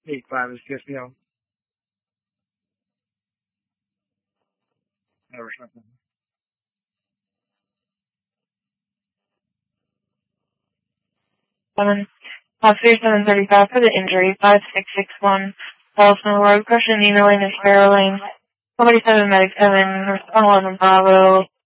8-5 is TSPL. Never something. Seven. Officer 735 for the injury, 5661. Boston Road, question emailing is Fairlane. 47 Medic 7, respond 11 Bravo.